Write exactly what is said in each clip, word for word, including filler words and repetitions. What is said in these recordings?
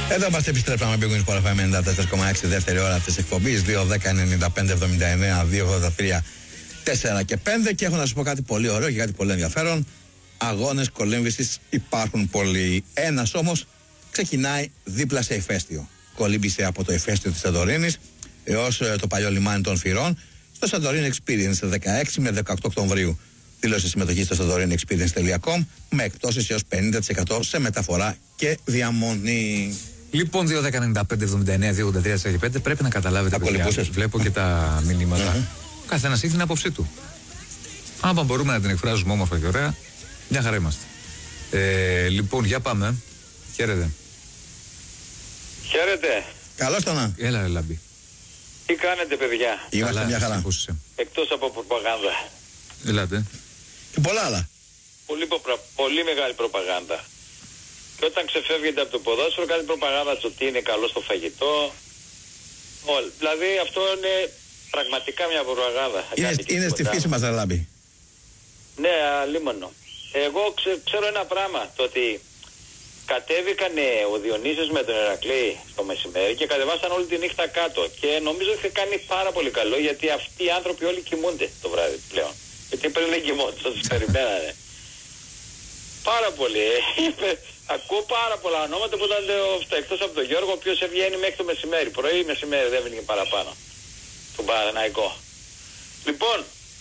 Εδώ είμαστε, επιστρέψαμε με Big Wings Sport εφ εμ ενενήντα τέσσερα κόμμα έξι, δεύτερη ώρα της εκπομπής. δύο δέκα ενενήντα πέντε εβδομήντα εννέα δύο ογδόντα τρία τέσσερα και πέντε. Και έχω να σας πω κάτι πολύ ωραίο και κάτι πολύ ενδιαφέρον. Αγώνες κολύμβησης υπάρχουν πολλοί. Ένας όμως ξεκινάει δίπλα σε ηφαίστειο. Κολύμπησε από το ηφαίστειο της Σαντορίνης έως το παλιό λιμάνι των Φυρών στο Santorini Experience δεκαέξι με δεκαοκτώ Οκτωβρίου. Δήλωσε συμμετοχή στο santorini experience τελεία com με εκπτώσεις έως πενήντα τοις εκατό σε μεταφορά και διαμονή. Λοιπόν, δύο δέκα ενενήντα πέντε εβδομήντα εννέα δύο ογδόντα τρία τέσσερα πέντε πρέπει να καταλάβετε. Βλέπω και τα μηνύματα. Mm-hmm. Ο καθένας έχει την άποψή του. Άμα μπορούμε να την εκφράζουμε όμορφα και ωραία, μια χαρά είμαστε. Ε, λοιπόν, για πάμε. Χαίρετε. Χαίρετε. Καλώς το να. Έλα, ρε Λάμπη. Τι κάνετε, παιδιά? Είμαστε μια χαρά. Εκτός από προπαγάνδα. Ελάτε. Και πολλά άλλα. Πολύ, πολύ μεγάλη προπαγάνδα. Και όταν ξεφεύγετε από το ποδόσφαιρο, κάνει προπαγάνδα στο τι είναι καλό στο φαγητό. Όλα. Δηλαδή αυτό είναι πραγματικά μια προπαγάνδα. Είναι, είναι στη φύση μας, Λάμπη. Ναι, αλίμονο. Εγώ ξε, ξέρω ένα πράγμα. Το ότι κατέβηκαν ο Διονύσης με τον Ηρακλή στο μεσημέρι και κατεβάσαν όλη τη νύχτα κάτω. Και νομίζω ότι είχε κάνει πάρα πολύ καλό, γιατί αυτοί οι άνθρωποι όλοι κοιμούνται το βράδυ πλέον. Γιατί πριν δεν κοιμόντουσαν, τους περιμένανε. Πάρα πολύ. Ακούω πάρα πολλά ονόματα που ήταν εκτός από τον Γιώργο, ο οποίος βγαίνει μέχρι το μεσημέρι. Πρωί, μεσημέρι, δεν βγαίνει παραπάνω. Τον Παναθηναϊκό. Λοιπόν,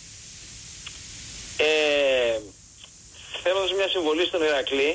ε, θέλω να δώσω μια συμβολή στον Ηρακλή.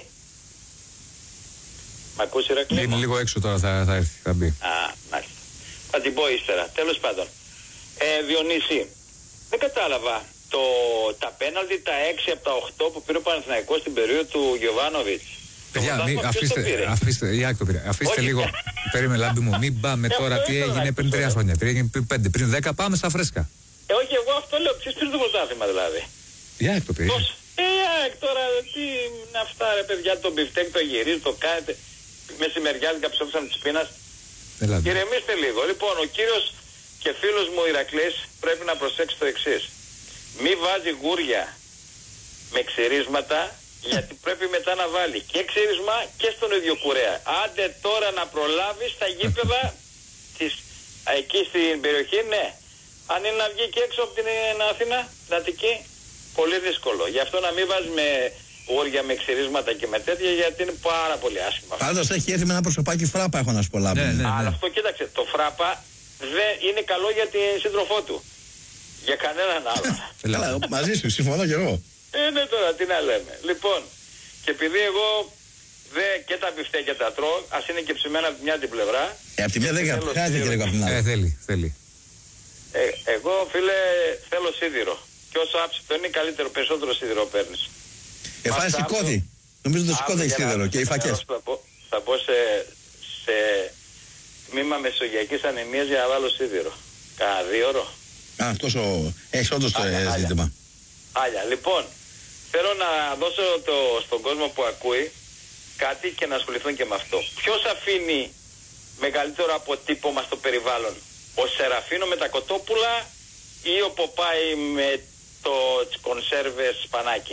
Μ' ακούς, Ηρακλή? Είναι λίγο έξω τώρα, θα, θα έρθει, θα μπει. Α, μάλιστα. Θα την πω ύστερα. Τέλος πάντων. Ε, Διονύση, δεν κατάλαβα. Το, τα πέναλτι, τα έξι από τα οκτώ που πήρε ο Παναθηναϊκός στην περίοδο του Γιοβάνοβιτς. Παιδιά, μη, αφήστε, αφήστε, αφήστε, αφήστε λίγο. Περίμενε, Λάμπη μου, μην πάμε τώρα τι έγινε πριν τρία χρόνια, τι έγινε πριν πέντε, πριν δέκα, πάμε στα φρέσκα. Ε, όχι, εγώ αυτό λέω, ποιος πήρε το πρωτάθλημα δηλαδή? Η ΑΕΚ το πήρε. Ε, η ΑΕΚ τώρα, τι είναι αυτά ρε παιδιά, το μπιφτέκ το γυρίζει, το κάνετε. Μεσημεριάτικα ψόφισαν της πείνας. Ηρεμήστε λίγο. Λοιπόν, ο κύριος και φίλος μου Ηρακλής πρέπει να προσέξει το εξής. Μη βάζει γούρια με ξυρίσματα, γιατί πρέπει μετά να βάλει και ξύρισμα και στον ίδιο κουρέα. Άντε τώρα να προλάβεις τα γήπεδα της, εκεί στην περιοχή, ναι. Αν είναι να βγει και έξω από την Αθήνα, την Αττική, πολύ δύσκολο. Γι' αυτό να μην βάζει με γούρια με ξυρίσματα και με τέτοια, γιατί είναι πάρα πολύ άσχημα. Πάντως έχει έρθει με ένα προσωπάκι φράπα, έχω να σου πω, Λάμπη. Ναι, ναι, ναι. Αλλά αυτό, κοίταξε, το φράπα δεν είναι καλό για τη σύντροφό του. Για κανέναν άλλο. Καλά, μαζί σου, συμφωνώ κι εγώ. Ε, ναι, τώρα τι να λέμε. Λοιπόν, και επειδή εγώ δεν και τα μπιφτέκια τα τρώω, ας είναι και ψημένα από τη μια την πλευρά. Ε, από τη μια δεν χρειάζεται και λίγο από την άλλη. Ε, θέλει, θέλει. Ε, εγώ, φίλε, θέλω σίδηρο. Και όσο άψητο είναι, καλύτερο, περισσότερο σίδηρο παίρνεις. Ε, φάει σηκώδη. Νομίζω το σηκώδη έχει σίδηρο και οι φακές. Θα πω, θα πω σε, σε τμήμα μεσογειακής ανεμίας για να βάλω σίδηρο. Κάνα δύο ώρο. Α, τόσο, έχεις όντως το Άλια, ζήτημα. Άλια, λοιπόν, θέλω να δώσω το, στον κόσμο που ακούει κάτι και να ασχοληθούν και με αυτό. Ποιος αφήνει μεγαλύτερο αποτύπωμα στο περιβάλλον, ο Σεραφίνο με τα κοτόπουλα ή ο Ποπάι με το κονσέρβες σπανάκι?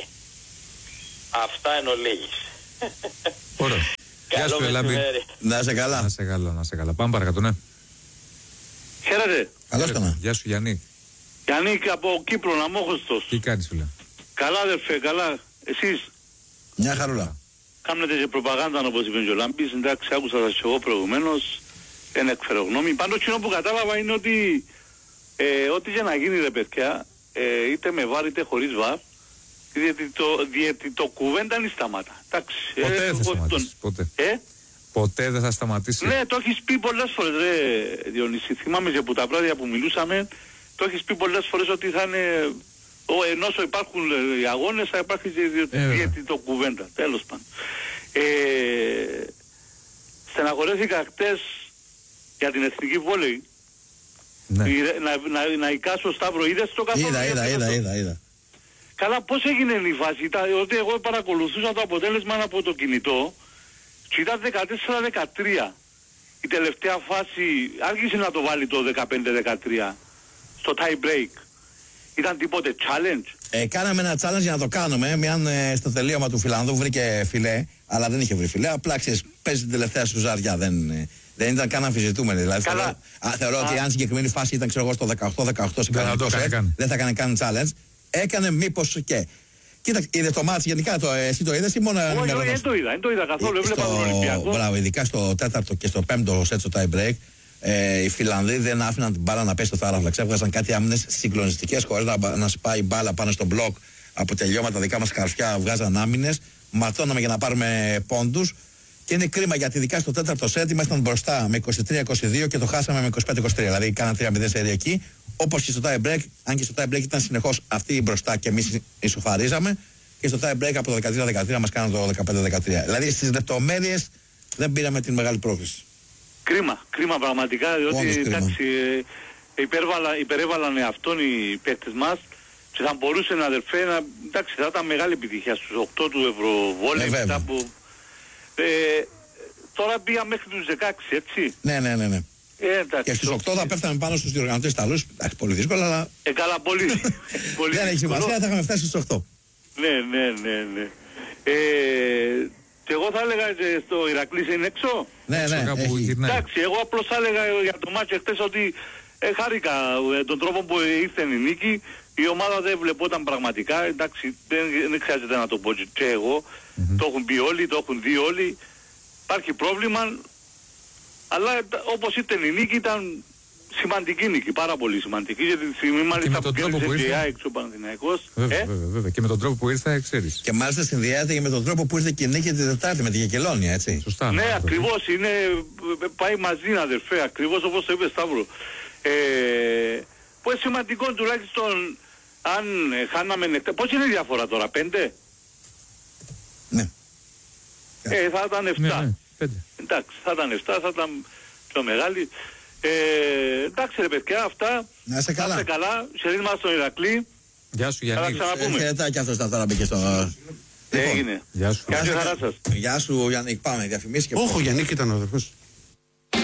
Αυτά εν ολίγης. Ωραία. Γεια σου, Λάμπη. Να είσαι καλά. Να είσαι καλά, να είσαι καλά. Πάμε παρακάτω, ναι. Χαίρετε. Καλώς το να. Γεια σου, Γιάννη. Γιάννη από Κύπρο, Αμόχωστος. Τι κάνεις, φίλε? Καλά, αδερφέ, καλά. Εσείς? Μια χαρούλα. Κάνετε και προπαγάνδα, όπως είπε ο Λάμπης. Εντάξει, άκουσα σας και εγώ προηγουμένως. Δεν εκφέρω γνώμη. Πάντως, κοινό που κατάλαβα είναι ότι ε, ό,τι και να γίνει, ρε παιδιά, ε, είτε με βάρ είτε χωρίς βάρ, διότι το, διότι το κουβέντα είναι σταμάτα. Εντάξει. Ποτέ ε, δεν θα σταματήσει. τον... Ποτέ. Ε? Ποτέ δεν θα σταματήσει. Ναι, το έχεις πει πολλές φορές, ρε Διονύση. Θυμάμαι και από τα βράδια που μιλούσαμε, το έχεις πει πολλές φορές ότι θα είναι... Ο, ενώ υπάρχουν οι αγώνες θα υπάρχει και το κουβέντα. Τέλος πάντων. Ε, στεναχωρέθηκα χτες για την εθνική βόλεϊ. Ναι. Να, να, να εικάσω Σταύρο, είδες το καθόλου? Είδα, είδα, είδα, είδα, είδα. Καλά, πώς έγινε η φάση? Ήταν, ότι εγώ παρακολουθούσα το αποτέλεσμα από το κινητό και ήταν δεκατέσσερα δεκατρία. Η τελευταία φάση άρχισε να το βάλει το δεκαπέντε δεκατρία στο tie break. Ήταν τίποτε challenge? Ε, κάναμε ένα challenge για να το κάνουμε. Μιαν ε, στο τελείωμα του Φιλανδού βρήκε φιλέ. αλλά δεν είχε βρει φιλέ. Απλά ξέρεις, παίζει την τελευταία σου ζάρια. Δεν, δεν ήταν καν αμφισβητούμενη. Δηλαδή, θεωρώ, α, θεωρώ α. ότι αν συγκεκριμένη φάση ήταν ξέρω εγώ, στο δεκαοκτώ δεκαοκτώ σε κανονικό σετ, δεν θα έκανε καν challenge. Έκανε μήπως και. Κοίτα, είδε το μάτς γενικά, το, εσύ το είδες ή μόνο ένα Όχι, όχι, δεν το είδα, δεν το είδα καθόλου. Έβλεπα τον Ολυμπιακό. Μπράβο, ειδικά στο τέταρτο και στο πέμπτο σετ στο tie break. Ε, οι Φιλανδοί δεν άφηναν την μπάλα να πέσει στο θάραφλαξ. Έβγαζαν κάτι άμυνες συγκλονιστικές χωρίς να, να σπάει μπάλα πάνω στο μπλοκ από τελειώματα δικά μας καρφιά. Βγάζαν άμυνες. Ματώναμε για να πάρουμε πόντους. Και είναι κρίμα γιατί ειδικά στο τέταρτο σετ ήμασταν μπροστά με είκοσι τρία είκοσι δύο και το χάσαμε με είκοσι πέντε είκοσι τρία. Δηλαδή κάναν τρία μηδέν σερί εκεί. Όπως και στο tie break, αν και στο tie break ήταν συνεχώς αυτοί μπροστά και εμείς ισοφαρίζαμε. Και στο tie break από το δεκατρία δεκατρία μας κάναν το δεκαπέντε δεκατρία. Δηλαδή στις λεπτομέρειες δεν πήραμε την μεγάλη πρόκληση. Κρίμα, κρίμα πραγματικά, διότι εντάξει, ε, υπερβαλα, υπερέβαλαν αυτόν οι παίκτες μας και θα μπορούσε να αδερφέ να, εντάξει, θα ήταν μεγάλη επιτυχία στους οκτώ του Ευρωβόλεϊ ε, μετά που, ε, τώρα πήγα μέχρι τους δεκαέξι, έτσι. Ναι, ναι, ναι, ναι. Ε, εντάξει, και στους οκτώ θα πέφτανε πάνω στους διοργανωτές Ιταλούς, εντάξει, πολύ δύσκολα, αλλά... Ε, καλά, πολύ, πολύ δεν έχει σημασία, θα είχαμε φτάσει στους οκτώ. Ναι, ναι, ναι, ναι. Ε, και εγώ θα έλεγα και στο Ηρακλής είναι έξω. Ναι, ναι, έχει. Εντάξει, εγώ απλώς θα έλεγα για το μάτσο χτες ότι ε, χάρηκα ε, τον τρόπο που ήρθε η νίκη. Η ομάδα δεν βλεπόταν πραγματικά. Εντάξει, δεν, δεν χρειάζεται να το πω και εγώ. Mm-hmm. Το έχουν πει όλοι, το έχουν δει όλοι. Υπάρχει πρόβλημα. Αλλά όπως ήταν η νίκη ήταν σημαντική νίκη, πάρα πολύ σημαντική. Γιατί τη στιγμή μάλιστα που κέρδισε η ΑΕΚ ο Παναθηναϊκός. Βέβαια, ε? βέβαια, βέβαια. Και με τον τρόπο που ήρθε, ξέρεις. Και μάλιστα συνδυάζεται και με τον τρόπο που ήρθε και η νίκη τη Δετάρτη με τη Γεκελόνια, έτσι. Σωστά. Ναι, ακριβώς. Είναι, πάει μαζί, αδερφέ, ακριβώς όπως το είπε Σταύρο. Ε, που είναι σημαντικό τουλάχιστον αν χάναμε νεκτα... Πώς είναι η διαφορά τώρα, πέντε? Ναι. Ε, θα ήταν εφτά. Ναι, ναι, πέντε. Εντάξει, θα ήταν εφτά, θα ήταν πιο μεγάλη. Ε, εντάξει ρε παιδιά, αυτά. Να είσαι καλά. Να είστε καλά. Σε δίνουμε στον Ηρακλή. Γεια σου Γιάννη. Θα ξαναπούμε. Χαιρετά και αυτός τώρα μπήκε στο... Έγινε. Γεια σου. Γεια σου, χαρά σας. Γεια σου Γιάννη, πάμε διαφημίσεις και... Όχι, ο Γιάννη ήταν ο αδερφός.